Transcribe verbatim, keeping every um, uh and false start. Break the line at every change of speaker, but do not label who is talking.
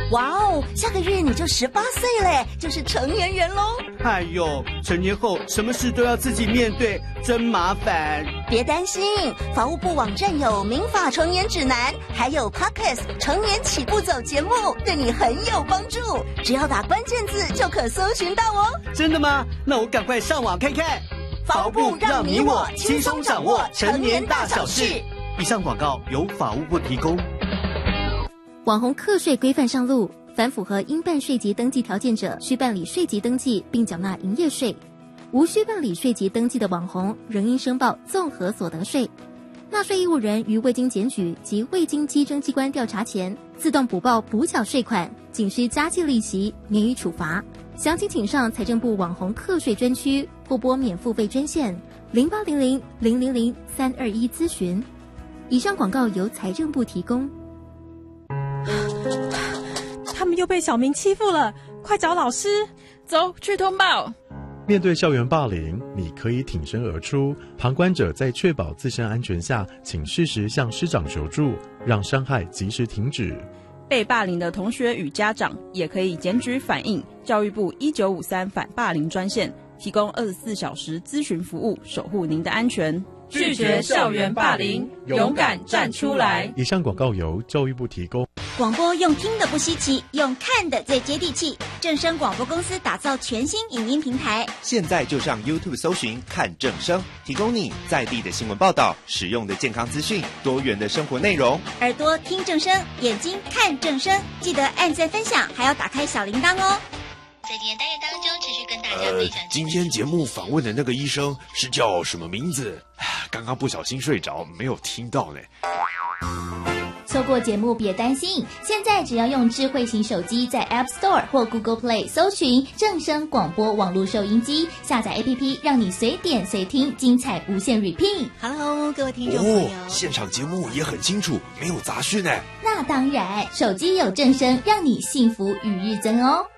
哇哦，下个月你就十八岁嘞，就是成年人喽。
哎呦，成年后什么事都要自己面对，真麻烦。
别担心，法务部网站有民法成年指南，还有 Podcast 成年起步走节目，对你很有帮助。只要打关键字就可搜寻到哦。
真的吗？那我赶快上网看看。
法务部让你我轻松掌握成年大小事。
以上广告由法务部提供。
网红课税规范上路，凡符合应办税籍登记条件者，需办理税籍登记并缴纳营业税；无需办理税籍登记的网红，仍应申报综合所得税。纳税义务人于未经检举及未经稽征机关调查前，自动补报补缴税款，仅需加计利息，免予处罚。详情请上财政部网红课税专区或拨免付费专线零八零零零零零三二一咨询。以上广告由财政部提供。
他们又被小明欺负了，快找老师！
走去通报。
面对校园霸凌，你可以挺身而出，旁观者在确保自身安全下，请适时向师长求助，让伤害及时停止。
被霸凌的同学与家长也可以检举反映教育部一九五三反霸凌专线，提供二十四小时咨询服务，守护您的安全。
拒绝校园霸凌，勇敢站出来。
以上广告由教育部提供。
广播用听的不稀奇，用看的最接地气。正声广播公司打造全新影音平台，
现在就上 YouTube 搜寻看正声，提供你在地的新闻报道、实用的健康资讯、多元的生活内容。
耳朵听正声，眼睛看正声，记得按赞分享，还要打开小铃铛哦。
在今天单元当中，持续跟大家分享、
呃。今天节目访问的那个医生是叫什么名字？刚刚不小心睡着，没有听到呢。
错过节目别担心，现在只要用智慧型手机在 App Store 或 Google Play 搜寻正声广播网络收音机，下载 A P P 让你随点随听，精彩无限 repeat。
Hello， 各位听众朋友，
哦，现场节目也很清楚，没有杂讯呢。
那当然，手机有正声，让你幸福与日增哦。